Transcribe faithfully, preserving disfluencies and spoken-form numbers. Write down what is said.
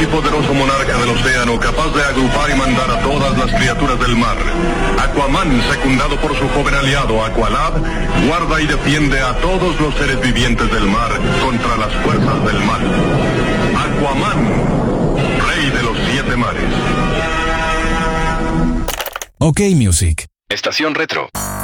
y poderoso monarca del océano, capaz de agrupar y mandar a todas las criaturas del mar. Aquaman, secundado por su joven aliado Aqualad, guarda y defiende a todos los seres vivientes del mar contra las fuerzas del mal. Aquaman, rey de los siete mares. OK Music. Estación Retro.